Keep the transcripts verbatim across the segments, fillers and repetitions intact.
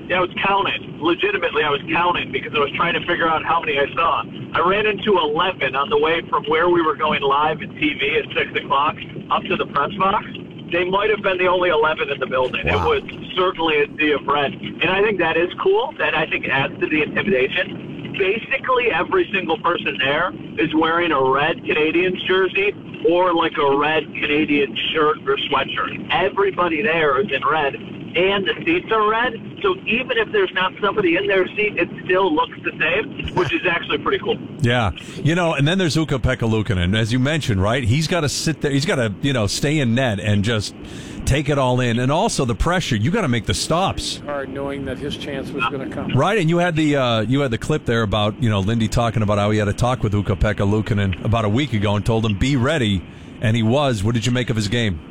Yeah, I was counting. Legitimately, I was counting because I was trying to figure out how many I saw. I ran into eleven on the way from where we were going live at T V at six o'clock up to the press box. They might have been the only eleven in the building. Wow. It was certainly a sea of red. And I think that is cool. That, I think, adds to the intimidation. Basically, every single person there is wearing a red Canadiens jersey or like a red Canadian shirt or sweatshirt. Everybody there is in red. And the seats are red, so even if there's not somebody in their seat, it still looks the same, which is actually pretty cool. Yeah. You know, and then there's Ukko-Pekka Luukkonen, as you mentioned, right? He's got to sit there. He's got to, you know, stay in net and just take it all in. And also the pressure. You got to make the stops. Hard knowing that his chance was going to come. Right, and you had the uh, you had the clip there about, you know, Lindy talking about how he had a talk with Ukko-Pekka Luukkonen about a week ago and told him, be ready, and he was. What did you make of his game?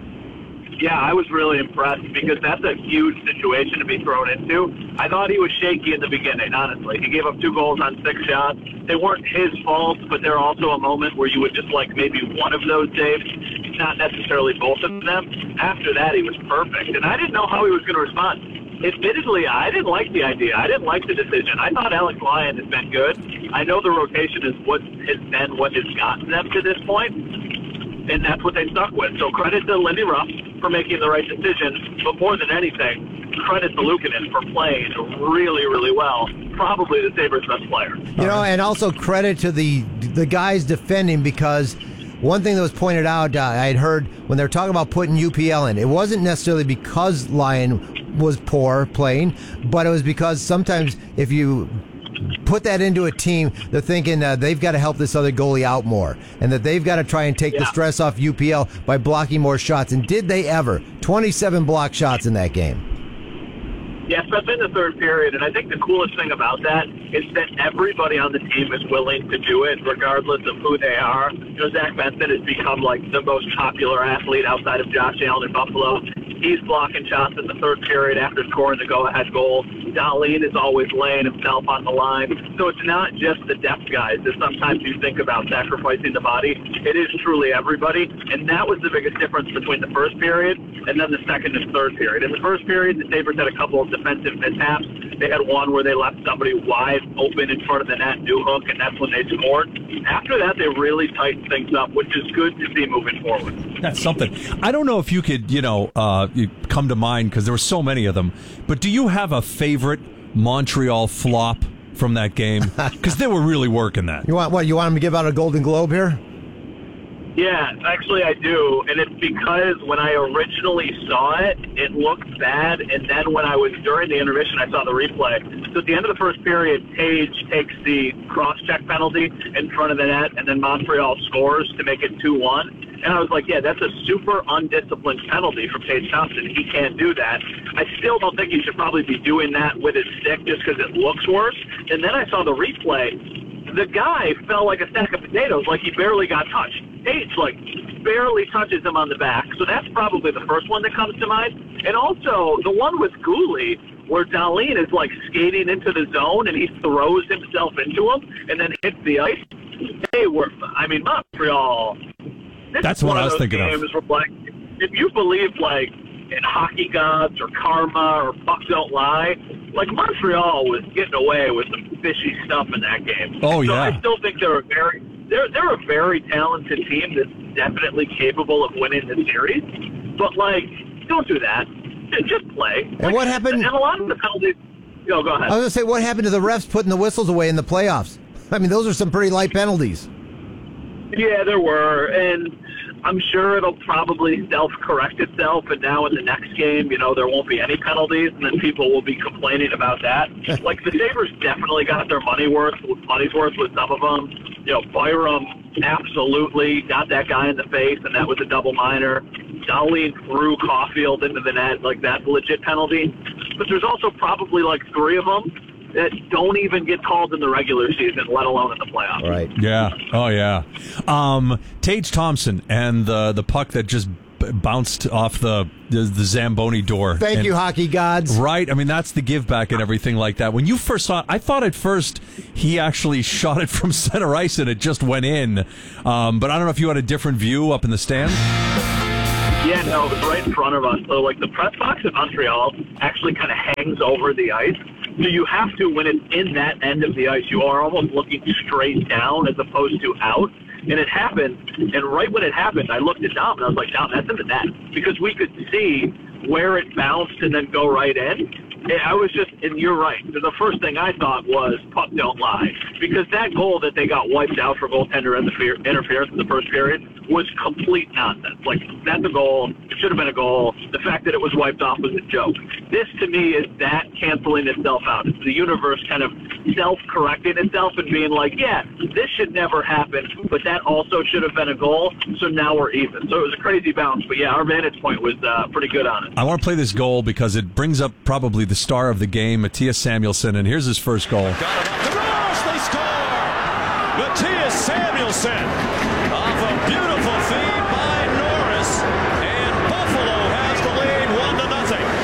Yeah, I was really impressed because that's a huge situation to be thrown into. I thought he was shaky in the beginning, honestly. He gave up two goals on six shots. They weren't his fault, but they're also a moment where you would just like maybe one of those saves, not necessarily both of them. After that, he was perfect, and I didn't know how he was going to respond. Admittedly, I didn't like the idea. I didn't like the decision. I thought Alex Lyon has been good. I know the rotation is what has been what has gotten them to this point, and that's what they stuck with. So credit to Lindy Ruff for making the right decision, but more than anything, credit to Luukkonen for playing really, really well. Probably the Sabres' best player. You know, and also credit to the the guys defending, because one thing that was pointed out, uh, I had heard when they were talking about putting U P L in, it wasn't necessarily because Lyon was poor playing, but it was because sometimes if you put that into a team, they're thinking uh, they've got to help this other goalie out more, and that they've got to try and take yeah. the stress off U P L by blocking more shots. And did they ever? twenty-seven block shots in that game. Yes, that's in the third period, and I think the coolest thing about that is that everybody on the team is willing to do it, regardless of who they are. You know, Zach Benson has become like the most popular athlete outside of Josh Allen in Buffalo. He's blocking shots in the third period after scoring the go-ahead goal. Dahlin is always laying himself on the line. So it's not just the depth guys that sometimes you think about sacrificing the body. It is truly everybody, and that was the biggest difference between the first period and then the second and third period. In the first period, the Sabres had a couple of defensive mishaps. They had one where they left somebody wide open in front of the net, Newhook, and that's when they scored. After that, they really tightened things up, which is good to see moving forward. That's something. I don't know if you could, you know, uh, you come to mind, because there were so many of them, but do you have a favorite Montreal flop from that game? Because they were really working that. You want what? You want them to give out a Golden Globe here? Yeah, actually I do, and it's because when I originally saw it, it looked bad, and then when I was during the intermission, I saw the replay. So at the end of the first period, Tage takes the cross-check penalty in front of the net, and then Montreal scores to make it two one. And I was like, yeah, that's a super undisciplined penalty from Tage Thompson. He can't do that. I still don't think he should probably be doing that with his stick just because it looks worse. And then I saw the replay. The guy fell like a sack of potatoes, like he barely got touched. Tage, like, barely touches him on the back. So that's probably the first one that comes to mind. And also, the one with Gooley, where Dahlin is, like, skating into the zone, and he throws himself into him and then hits the ice. They were, I mean, Montreal. This That's is what one I was of those thinking games of. Where, like, if you believe, like, in hockey gods or karma or puck don't lie, like Montreal was getting away with some fishy stuff in that game. Oh, so yeah. I still think they're a very they're they're a very talented team that's definitely capable of winning the series. But like, don't do that. Just play. And like, what happened? And a lot of the penalties. Yo, go ahead. I was going to say, what happened to the refs putting the whistles away in the playoffs? I mean, those are some pretty light penalties. Yeah, there were, and I'm sure it'll probably self-correct itself, and now in the next game, you know, there won't be any penalties, and then people will be complaining about that. Like, the Sabres definitely got their money worth, money's worth with some of them. You know, Byram absolutely got that guy in the face, and that was a double minor. Dahlin threw Caulfield into the net, like, that's a legit penalty. But there's also probably, like, three of them that don't even get called in the regular season, let alone in the playoffs. Right. Yeah. Oh, yeah. Um, Tage Thompson and the the puck that just b- bounced off the, the the Zamboni door. Thank and, you, hockey gods. Right. I mean, that's the give back and everything like that. When you first saw it, I thought at first he actually shot it from center ice and it just went in. Um, but I don't know if you had a different view up in the stands. Yeah, no, it was right in front of us. So, like, the press box in Montreal actually kind of hangs over the ice. So you have to, when it's in that end of the ice, you are almost looking straight down as opposed to out. And it happened, and right when it happened, I looked at Dom, and I was like, Dom, that's in the net. Because we could see where it bounced and then go right in. And I was just, and you're right, the first thing I thought was, puck don't lie. Because that goal that they got wiped out for goaltender interference in the first period was complete nonsense. Like, that's a goal. It should have been a goal. The fact that it was wiped off was a joke. This, to me, is that canceling itself out. It's the universe kind of self-correcting itself and being like, yeah, this should never happen, but that also should have been a goal, so now we're even. So it was a crazy bounce, but yeah, our vantage point was uh, pretty good on it. I want to play this goal because it brings up probably the star of the game, Mattias Samuelsson, and here's his first goal. Got it off the rush, they score! Mattias Samuelsson off a beautiful feed by Norris, and Buffalo has the lead one to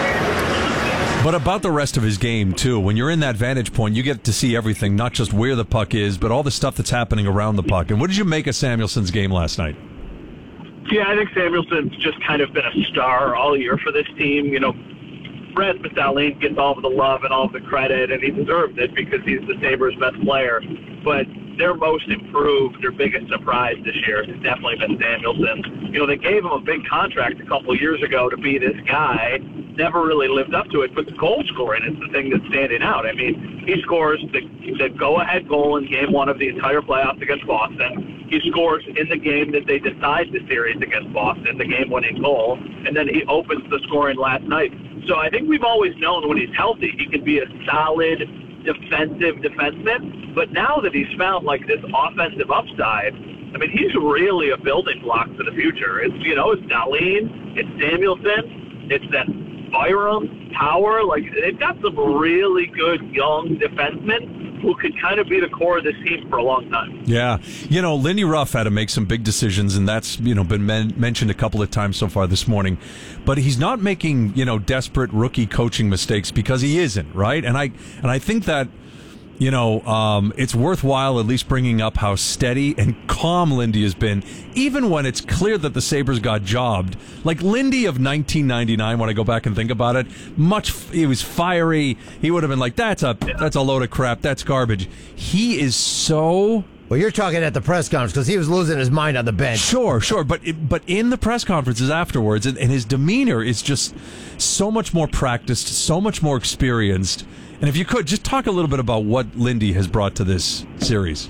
nothing. But about the rest of his game, too. When you're in that vantage point, you get to see everything, not just where the puck is, but all the stuff that's happening around the puck. And what did you make of Samuelsson's game last night? Yeah, I think Samuelsson's just kind of been a star all year for this team. You know, Rasmus Dahlin gets all of the love and all of the credit, and he deserves it because he's the Sabres' best player. But their most improved, their biggest surprise this year has definitely been Samuelsson. You know, they gave him a big contract a couple years ago to be this guy, never really lived up to it, but the goal scoring is the thing that's standing out. I mean, he scores the, the go-ahead goal in game one of the entire playoffs against Boston. He scores in the game that they decide the series against Boston, the game-winning goal, and then he opens the scoring last night. So I think we've always known when he's healthy, he can be a solid defensive defenseman. But now that he's found like this offensive upside, I mean, he's really a building block for the future. It's, you know, it's Dahlin, it's Samuelsson, it's that Byram, Power. Like, they've got some really good young defensemen who could kind of be the core of this team for a long time. Yeah. You know, Lindy Ruff had to make some big decisions, and that's, you know, been men- mentioned a couple of times so far this morning. But he's not making, you know, desperate rookie coaching mistakes because he isn't, right? And I and I think that, you know, um, it's worthwhile at least bringing up how steady and calm Lindy has been, even when it's clear that the Sabres got jobbed. Like Lindy of nineteen ninety-nine, when I go back and think about it, much he was fiery. He would have been like, that's a that's a load of crap. That's garbage. He is so... Well, you're talking at the press conference because he was losing his mind on the bench. Sure, sure. But but in the press conferences afterwards, and, and his demeanor is just so much more practiced, so much more experienced. And if you could, just talk a little bit about what Lindy has brought to this series.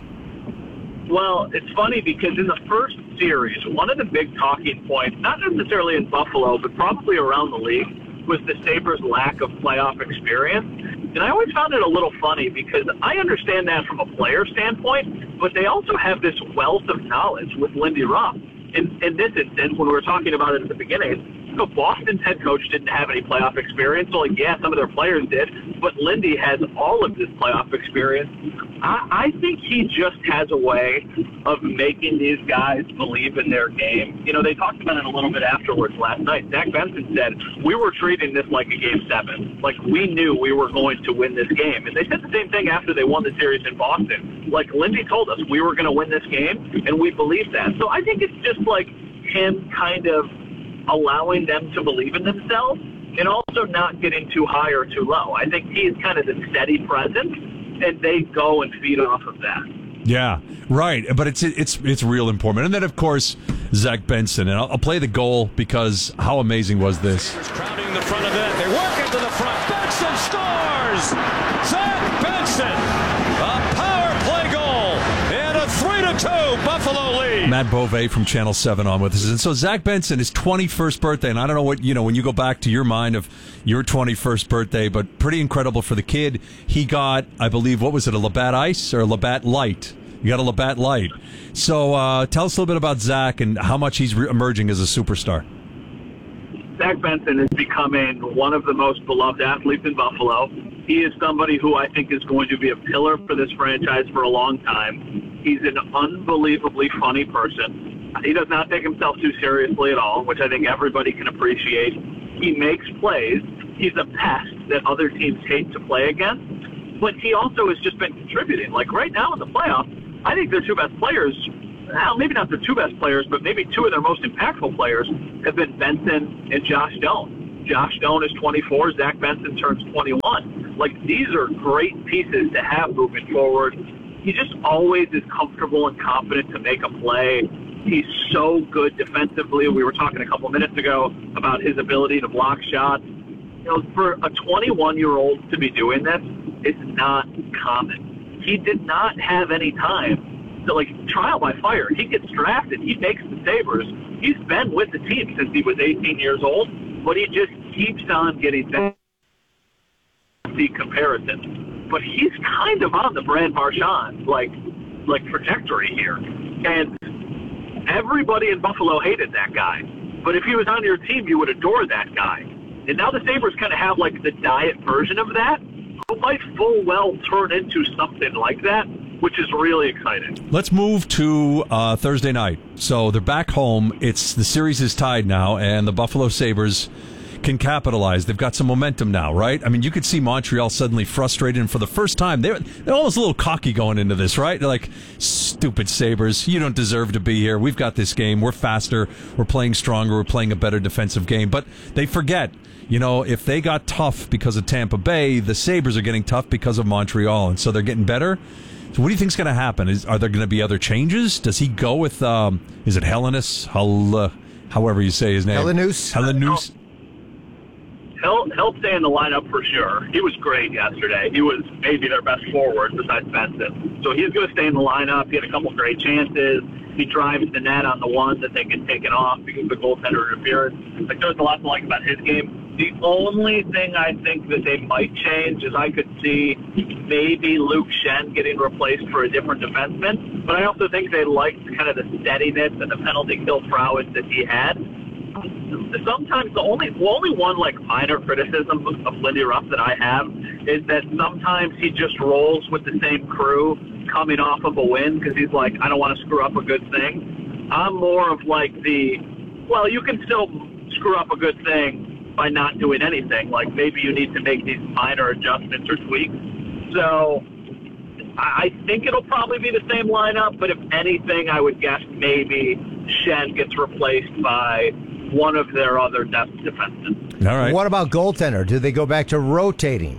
Well, it's funny because in the first series, one of the big talking points, not necessarily in Buffalo, but probably around the league, was the Sabres' lack of playoff experience. And I always found it a little funny because I understand that from a player standpoint, but they also have this wealth of knowledge with Lindy Ruff. In, in this instance, when we were talking about it at the beginning, you know, Boston's head coach didn't have any playoff experience. So, like, yeah, some of their players did, but Lindy has all of this playoff experience. I, I think he just has a way of making these guys believe in their game. You know, they talked about it a little bit afterwards last night. Zach Benson said, we were treating this like a game seven. Like, we knew we were going to win this game. And they said the same thing after they won the series in Boston. Like, Lindy told us we were going to win this game, and we believe that. So I think it's just like him kind of allowing them to believe in themselves and also not getting too high or too low. I think he's kind of the steady presence, and they go and feed off of that. Yeah, right. But it's it's it's real important. And then, of course, Zach Benson. And I'll, I'll play the goal because how amazing was this? Crowding the front of it. They work into the front. Benson scores! Zach Benson! A power play goal! And a three to two Buffalo lead. Matt Beauvais from Channel seven on with us. And so Zach Benson, his twenty-first birthday, and I don't know what, you know, when you go back to your mind of your twenty-first birthday, but pretty incredible for the kid. He got, I believe, what was it, a Labatt Ice or a Labatt Light? You got a Labatt Light. So uh, tell us a little bit about Zach and how much he's re- emerging as a superstar. Zach Benson is becoming one of the most beloved athletes in Buffalo. He is somebody who I think is going to be a pillar for this franchise for a long time. He's an unbelievably funny person. He does not take himself too seriously at all, which I think everybody can appreciate. He makes plays. He's a pest that other teams hate to play against. But he also has just been contributing. Like right now in the playoffs, I think their two best players well, maybe not their two best players, but maybe two of their most impactful players have been Benson and Josh Doan. Josh Doan is twenty-four. Zach Benson turns twenty-one. Like, these are great pieces to have moving forward. He just always is comfortable and confident to make a play. He's so good defensively. We were talking a couple minutes ago about his ability to block shots. You know, for a twenty-one-year-old to be doing this, it's not common. He did not have any time to, like, trial by fire. He gets drafted. He makes the Sabres. He's been with the team since he was eighteen years old, but he just keeps on getting better. The comparison. But he's kind of on the Brad Marchand, like, like trajectory here. And everybody in Buffalo hated that guy. But if he was on your team, you would adore that guy. And now the Sabres kind of have, like, the diet version of that, who might full well turn into something like that, which is really exciting. Let's move to uh, Thursday night. So they're back home. It's the series is tied now, and the Buffalo Sabres can capitalize. They've got some momentum now, right? I mean, you could see Montreal suddenly frustrated, and for the first time, they're, they're almost a little cocky going into this, right? They're like, stupid Sabres, you don't deserve to be here. We've got this game. We're faster. We're playing stronger. We're playing a better defensive game. But they forget, you know, if they got tough because of Tampa Bay, the Sabres are getting tough because of Montreal, and so they're getting better. So what do you think is going to happen? Is, are there going to be other changes? Does he go with, um, is it Helenius? Hel, uh, however you say his name. Helenius. Helenius. He'll, he'll stay in the lineup for sure. He was great yesterday. He was maybe their best forward besides Benson. So he's going to stay in the lineup. He had a couple great chances. He drives the net on the one that they get taken off because of the goaltender interference. Like, there's a lot to like about his game. The only thing I think that they might change is I could see maybe Luke Schenn getting replaced for a different defenseman. But I also think they liked kind of the steadiness and the penalty kill prowess that he had. Sometimes the only the only one like minor criticism of Lindy Ruff that I have is that sometimes he just rolls with the same crew coming off of a win because he's like, I don't want to screw up a good thing. I'm more of like the, well, you can still screw up a good thing by not doing anything. Like, maybe you need to make these minor adjustments or tweaks. So I think it'll probably be the same lineup, but if anything, I would guess maybe Schenn gets replaced by one of their other depth defensemen. All right. What about goaltender? Do they go back to rotating?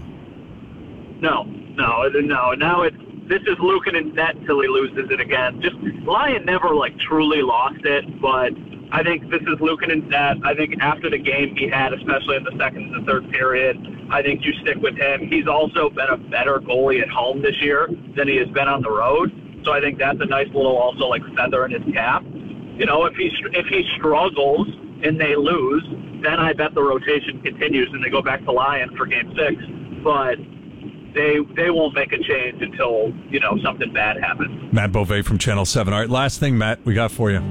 No, no, no. Now it's this is Luukkonen net until he loses it again. Just Lyon never like truly lost it, but I think this is Luukkonen's net. I think after the game he had, especially in the second and the third period, I think you stick with him. He's also been a better goalie at home this year than he has been on the road. So I think that's a nice little also like feather in his cap. You know, if he if he struggles and they lose, then I bet the rotation continues and they go back to Lyon for game six. But they they won't make a change until, you know, something bad happens. Matt Beauvais from Channel seven. All right, last thing, Matt, we got for you.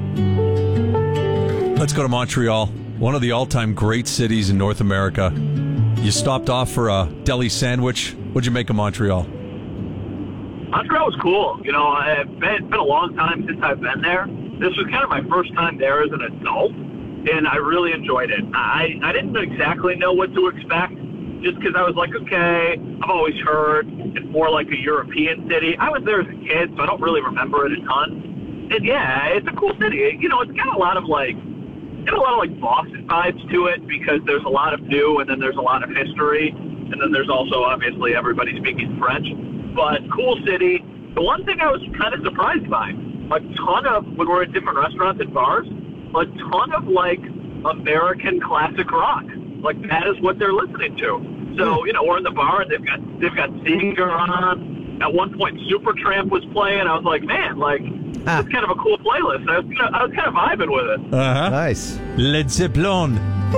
Let's go to Montreal, one of the all-time great cities in North America. You stopped off for a deli sandwich. What'd you make of Montreal? Montreal was cool. You know, it's been, it's been a long time since I've been there. This was kind of my first time there as an adult, and I really enjoyed it. I, I didn't exactly know what to expect, just because I was like, okay, I've always heard it's more like a European city. I was there as a kid, so I don't really remember it a ton. And yeah, it's a cool city. You know, it's got a lot of like, got a lot of like Boston vibes to it because there's a lot of new, and then there's a lot of history, and then there's also obviously everybody speaking French. But cool city. The one thing I was kind of surprised by, a ton of, when we're at different restaurants and bars, a ton of like American classic rock. Like that is what they're listening to. So, you know, we're in the bar and they've got they've got Seeger on. At one point Supertramp was playing. I was like, man, like ah. it's kind of a cool playlist. I was, you know, I was kind of vibing with it. Uh-huh. Nice. Led Zeppelin.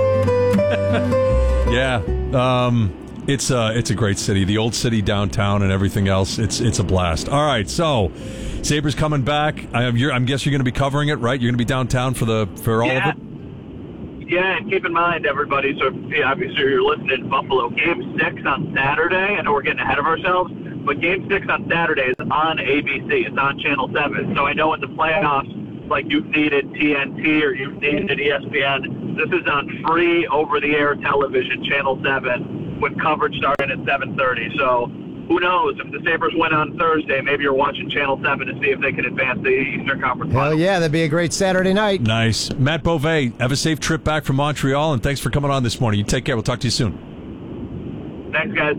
yeah. Um It's uh, it's a great city. The old city downtown and everything else. It's it's a blast. All right, so Sabres coming back. I am. You're, I'm guessing you're going to be covering it, right? You're going to be downtown for the for all yeah. of it. Yeah, and keep in mind, everybody. So yeah, obviously you're listening to Buffalo. Game six on Saturday. I know we're getting ahead of ourselves, but Game six on Saturday is on A B C. It's on Channel seven. So I know in the playoffs, like you've needed T N T or you've needed E S P N. This is on free over-the-air television, Channel seven. With coverage starting at seven thirty. So who knows, if the Sabres win on Thursday, maybe you're watching Channel seven to see if they can advance the Eastern Conference Hell Finals. yeah, that'd be a great Saturday night. Nice. Matt Beauvais, have a safe trip back from Montreal, and thanks for coming on this morning. You take care. We'll talk to you soon. Thanks, guys.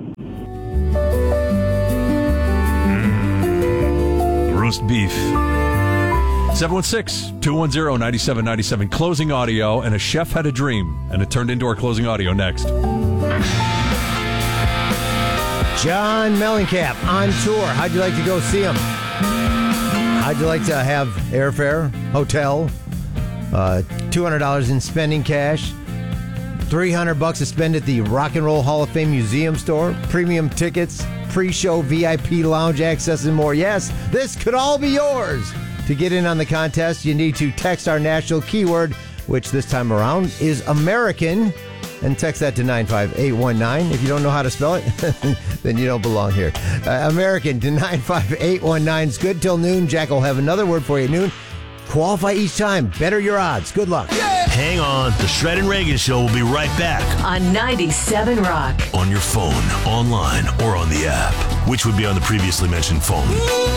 Mm. Roast beef. seven one six, two one zero, nine seven nine seven. Closing audio, and a chef had a dream, and it turned into our closing audio next. John Mellencamp on tour. How'd you like to go see him? How'd you like to have airfare, hotel, uh, two hundred dollars in spending cash, three hundred bucks to spend at the Rock and Roll Hall of Fame Museum store, premium tickets, pre-show V I P lounge access, and more? Yes, this could all be yours. To get in on the contest, you need to text our national keyword, which this time around is American, and text that to nine five eight one nine. If you don't know how to spell it, then you don't belong here. Uh, American to nine five eight one nine. It's good till noon. Jack will have another word for you at noon. Qualify each time. Better your odds. Good luck. Hang on. The Shred and Reagan Show will be right back. On ninety-seven Rock. On your phone, online, or on the app. Which would be on the previously mentioned phone.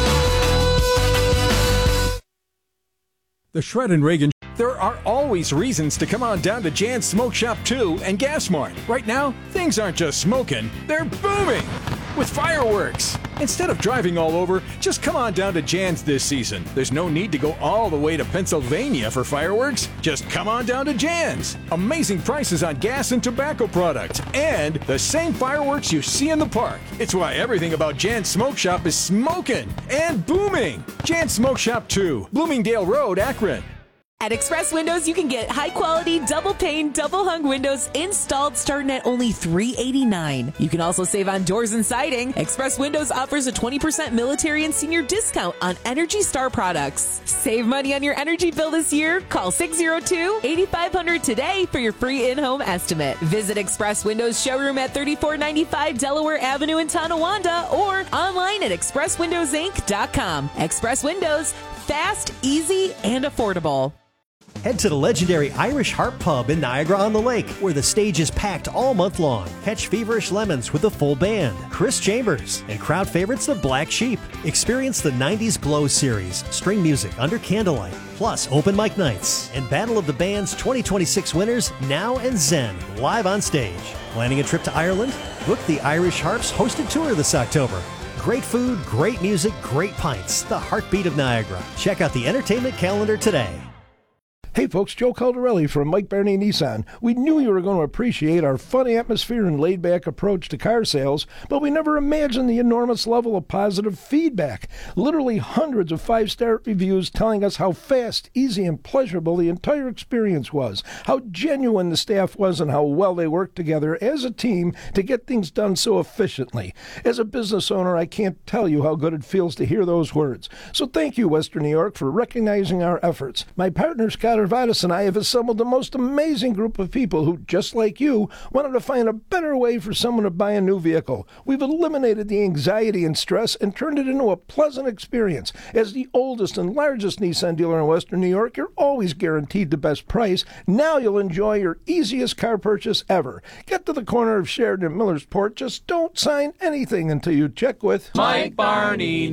The Shred and Reagan. There are always reasons to come on down to Jan's Smoke Shop two and Gas Mart. Right now, things aren't just smoking, they're booming with fireworks. Instead of driving all over, just come on down to Jan's this season. There's no need to go all the way to Pennsylvania for fireworks. Just come on down to Jan's. Amazing prices on gas and tobacco products, and the same fireworks you see in the park. It's why everything about Jan's Smoke Shop is smoking and booming. Jan's Smoke Shop two, Bloomingdale Road, Akron. At Express Windows, you can get high-quality, double-pane, double-hung windows installed starting at only three hundred eighty-nine dollars. You can also save on doors and siding. Express Windows offers a twenty percent military and senior discount on Energy Star products. Save money on your energy bill this year. Call six oh two, eight five hundred today for your free in-home estimate. Visit Express Windows showroom at thirty-four ninety-five Delaware Avenue in Tonawanda or online at express windows inc dot com. Express Windows, fast, easy, and affordable. Head to the legendary Irish Harp Pub in Niagara-on-the-Lake, where the stage is packed all month long. Catch Feverish Lemons with a full band, Chris Chambers, and crowd favorites the Black Sheep. Experience the nineties Glow series, string music under candlelight, plus open mic nights, and Battle of the Bands twenty twenty-six winners, Now and Zen, live on stage. Planning a trip to Ireland? Book the Irish Harp's hosted tour this October. Great food, great music, great pints. The heartbeat of Niagara. Check out the entertainment calendar today. Hey folks, Joe Caldarelli from Mike Barney Nissan. We knew you were going to appreciate our fun atmosphere and laid-back approach to car sales, but we never imagined the enormous level of positive feedback. Literally hundreds of five-star reviews telling us how fast, easy, and pleasurable the entire experience was, how genuine the staff was, and how well they worked together as a team to get things done so efficiently. As a business owner, I can't tell you how good it feels to hear those words. So thank you, Western New York, for recognizing our efforts. My partner, Scott Arvadas, and I have assembled the most amazing group of people who, just like you, wanted to find a better way for someone to buy a new vehicle. We've eliminated the anxiety and stress and turned it into a pleasant experience. As the oldest and largest Nissan dealer in Western New York, you're always guaranteed the best price. Now you'll enjoy your easiest car purchase ever. Get to the corner of Sheridan and Millersport. Just don't sign anything until you check with Mike Barney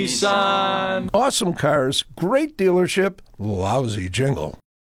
Nissan. Awesome cars, great dealership, lousy jingle.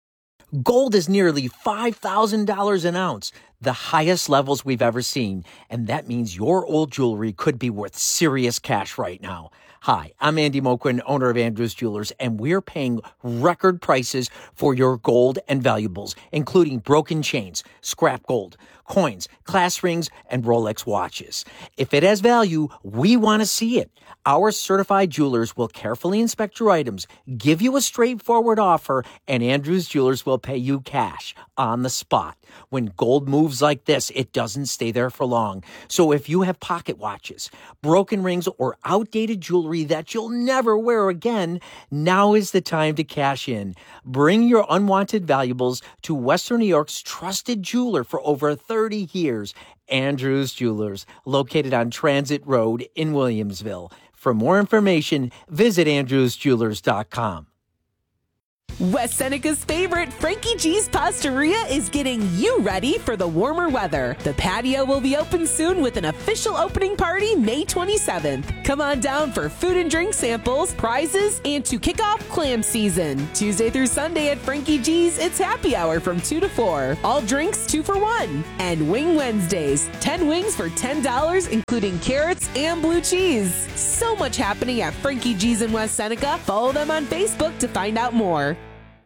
Gold is nearly five thousand dollars an ounce, the highest levels we've ever seen. And that means your old jewelry could be worth serious cash right now. Hi, I'm Andy Moquin, owner of Andrews Jewelers, and we're paying record prices for your gold and valuables, including broken chains, scrap gold, coins, class rings, and Rolex watches. If it has value, we want to see it. Our certified jewelers will carefully inspect your items, give you a straightforward offer, and Andrews Jewelers will pay you cash on the spot. When gold moves like this, it doesn't stay there for long. So if you have pocket watches, broken rings, or outdated jewelry that you'll never wear again, now is the time to cash in. Bring your unwanted valuables to Western New York's trusted jeweler for over thirty years, Andrews Jewelers, located on Transit Road in Williamsville. For more information, visit andrews jewelers dot com. West Seneca's favorite, Frankie G's Pastaria, is getting you ready for the warmer weather. The patio will be open soon with an official opening party May twenty-seventh. Come on down for food and drink samples, prizes, and to kick off clam season. Tuesday through Sunday at Frankie G's, it's happy hour from two to four. All drinks two for one. And Wing Wednesdays, ten wings for ten dollars, including carrots and blue cheese. So much happening at Frankie G's in West Seneca. Follow them on Facebook to find out more.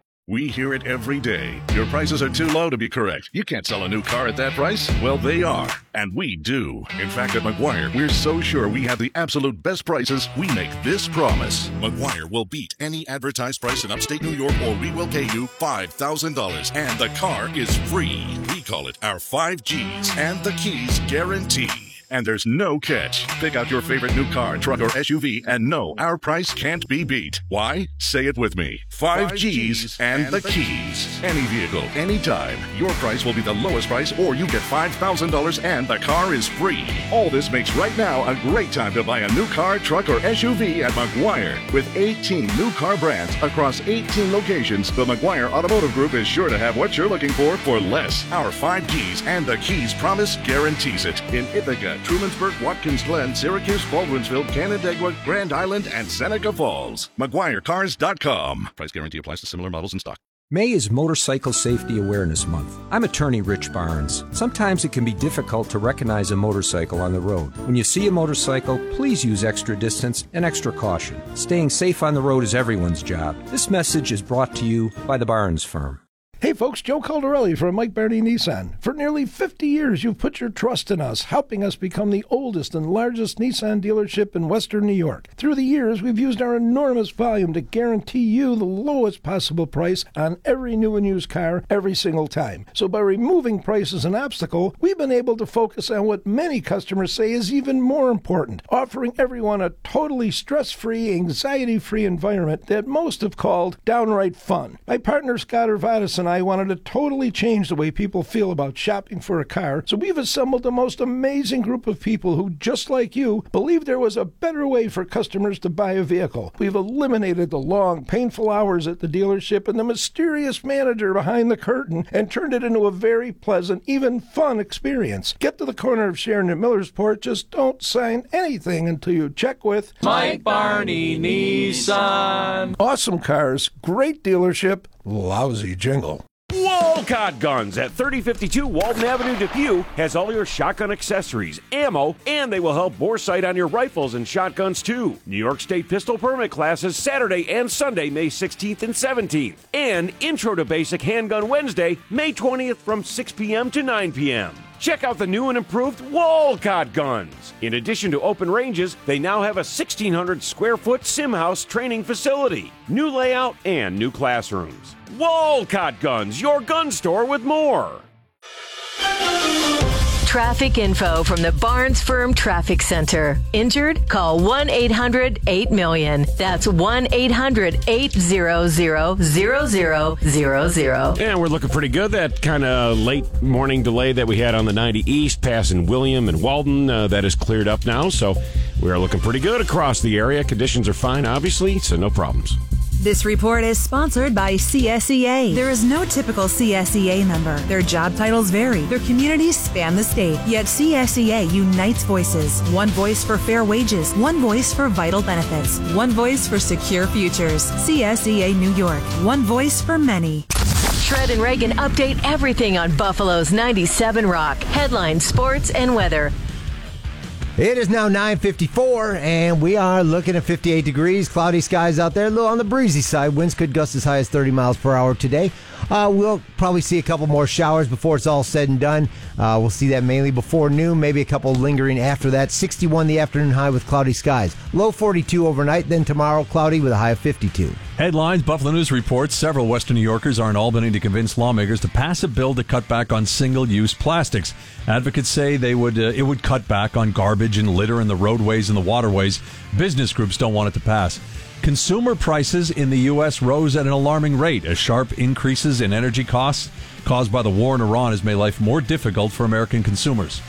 We hear it every day. Your prices are too low to be correct. You can't sell a new car at that price. Well, they are. And we do. In fact, at McGuire, we're so sure we have the absolute best prices, we make this promise. McGuire will beat any advertised price in upstate New York, or we will pay you five thousand dollars. And the car is free. We call it our five G's and the Keys guarantee. And there's no catch. Pick out your favorite new car, truck, or S U V, and know our price can't be beat. Why? Say it with me. Five, Five G's, G's and, and the, the keys. keys. Any vehicle, anytime. Your price will be the lowest price, or you get five thousand dollars and the car is free. All this makes right now a great time to buy a new car, truck, or S U V at McGuire. With eighteen new car brands across eighteen locations, the McGuire Automotive Group is sure to have what you're looking for for less. Our Five G's and the Keys promise guarantees it. In Ithaca, Trumansburg, Watkins Glen, Syracuse, Baldwinsville, Canandaigua, Grand Island, and Seneca Falls. McGuire Cars dot com. Price guarantee applies to similar models in stock. May is Motorcycle Safety Awareness Month. I'm attorney Rich Barnes. Sometimes it can be difficult to recognize a motorcycle on the road. When you see a motorcycle, please use extra distance and extra caution. Staying safe on the road is everyone's job. This message is brought to you by the Barnes Firm. Hey folks, Joe Caldarelli from Mike Barney Nissan. For nearly fifty years, you've put your trust in us, helping us become the oldest and largest Nissan dealership in Western New York. Through the years, we've used our enormous volume to guarantee you the lowest possible price on every new and used car every single time. So by removing price as an obstacle, we've been able to focus on what many customers say is even more important, offering everyone a totally stress-free, anxiety-free environment that most have called downright fun. My partner Scott Urvatis and I wanted to totally change the way people feel about shopping for a car, so we've assembled the most amazing group of people who, just like you, believe there was a better way for customers to buy a vehicle. We've eliminated the long, painful hours at the dealership and the mysterious manager behind the curtain and turned it into a very pleasant, even fun experience. Get to the corner of Sharon and Millersport, just don't sign anything until you check with Mike Barney Nissan. Awesome cars, great dealership, lousy jingle. Wolcott Guns at thirty fifty-two Walton Avenue, Depew has all your shotgun accessories, ammo, and they will help bore sight on your rifles and shotguns too. New York State pistol permit classes Saturday and Sunday, May sixteenth and seventeenth. And Intro to Basic Handgun Wednesday, May twentieth from six p.m. to nine p.m. Check out the new and improved Wolcott Guns. In addition to open ranges, they now have a sixteen hundred square foot sim house training facility, new layout, and new classrooms. Wolcott Guns, your gun store with more. Traffic info from the Barnes Firm Traffic Center. Injured? Call one eight hundred eight million. That's one eight hundred eight hundred zero zero zero zero. And we're looking pretty good. That kind of late morning delay that we had on the ninety East, passing William and Walden, uh, that is cleared up now. So we are looking pretty good across the area. Conditions are fine, obviously, so no problems. This report is sponsored by C S E A. There is no typical C S E A member. Their job titles vary. Their communities span the state. Yet C S E A unites voices. One voice for fair wages. One voice for vital benefits. One voice for secure futures. C S E A New York. One voice for many. Shred and Reagan update everything on Buffalo's ninety-seven Rock. Headlines, sports, and weather. It is now nine fifty-four, and we are looking at fifty-eight degrees. Cloudy skies out there, a little on the breezy side. Winds could gust as high as thirty miles per hour today. Uh, we'll probably see a couple more showers before it's all said and done. Uh, we'll see that mainly before noon, maybe a couple lingering after that. sixty-one the afternoon high with cloudy skies. Low forty-two overnight, then tomorrow cloudy with a high of fifty-two. Headlines, Buffalo News reports several Western New Yorkers are in Albany to convince lawmakers to pass a bill to cut back on single-use plastics. Advocates say they would uh, it would cut back on garbage and litter in the roadways and the waterways. Business groups don't want it to pass. Consumer prices in the U S rose at an alarming rate as sharp increases in energy costs caused by the war in Iran has made life more difficult for American consumers.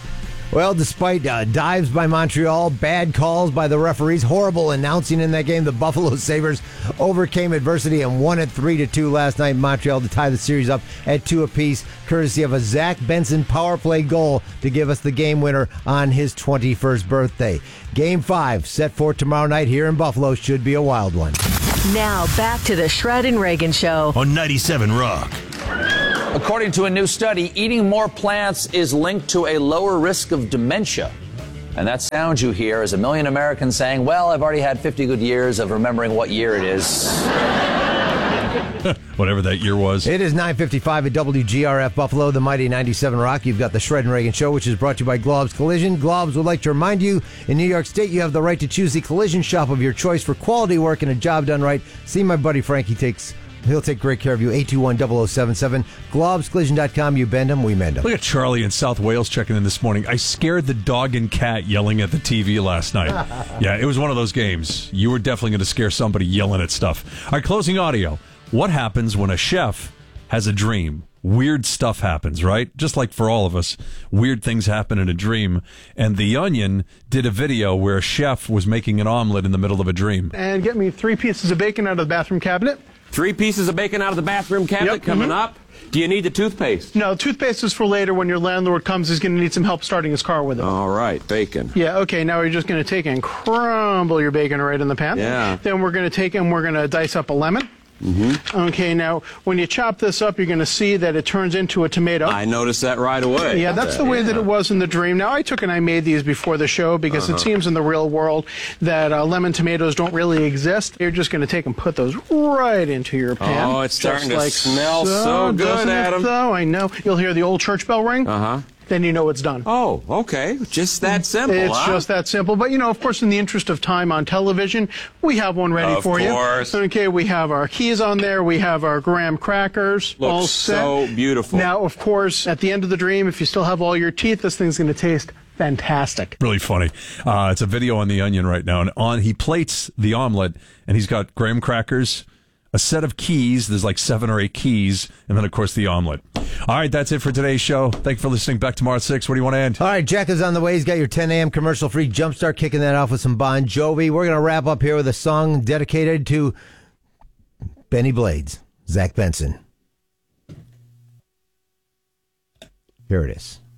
Well, despite uh, dives by Montreal, bad calls by the referees, horrible announcing in that game, the Buffalo Sabres overcame adversity and won it three to two last night in Montreal to tie the series up at two apiece, courtesy of a Zach Benson power play goal to give us the game winner on his twenty-first birthday. Game five, set for tomorrow night here in Buffalo, should be a wild one. Now back to the Shred and Reagan Show on ninety-seven Rock. According to a new study, eating more plants is linked to a lower risk of dementia. And that sound you hear is a million Americans saying, well, I've already had fifty good years of remembering what year it is. Whatever that year was. It is nine fifty-five at W G R F Buffalo, the mighty ninety-seven Rock. You've got the Shred and Reagan Show, which is brought to you by Globs Collision. Globs would like to remind you, in New York State, you have the right to choose the collision shop of your choice for quality work and a job done right. See my buddy Frank. He takes... He'll take great care of you. eight two one, zero zero seven seven. globs collision dot com. You bend them, we mend them. Look at Charlie in South Wales checking in this morning. I scared the dog and cat yelling at the T V last night. Yeah, it was one of those games. You were definitely going to scare somebody yelling at stuff. All right, closing audio. What happens when a chef has a dream? Weird stuff happens, right? Just like for all of us, weird things happen in a dream. And The Onion did a video where a chef was making an omelet in the middle of a dream. And get me three pieces of bacon out of the bathroom cabinet. Three pieces of bacon out of the bathroom cabinet Yep, coming mhm. up. Do you need the toothpaste? No, toothpaste is for later when your landlord comes. He's going to need some help starting his car with it. All right, bacon. Yeah, okay, now we're just going to take and crumble your bacon right in the pan. Yeah. Then we're going to take and we're going to dice up a lemon. Mm-hmm. Okay, now when you chop this up, you're going to see that it turns into a tomato. I noticed that right away. Yeah, that's the way that it was in the dream. Now, I took and I made these before the show because Uh-huh. it seems in the real world that uh, lemon tomatoes don't really exist. You're just going to take and put those right into your pan. Oh, it's starting just to like smell so good, doesn't it, Adam. though? I know. You'll hear the old church bell ring. Uh-huh. Then you know it's done. Oh, okay. Just that simple, It's huh? just that simple. But, you know, of course, in the interest of time on television, we have one ready Of for course. you. Okay, we have our keys on there. We have our graham crackers Looks all set. so beautiful. Now, of course, at the end of the dream, if you still have all your teeth, this thing's going to taste fantastic. Really funny. Uh, it's a video on The Onion right now. And on he plates the omelet, and he's got graham crackers, a set of keys. There's like seven or eight keys, and then, of course, the omelet. All right, that's it for today's show. Thank you for listening. Back tomorrow at six. What do you want to end? All right, Jack is on the way. He's got your ten a.m. commercial-free Jumpstart, kicking that off with some Bon Jovi. We're going to wrap up here with a song dedicated to Benny Blades, Zach Benson. Here it is.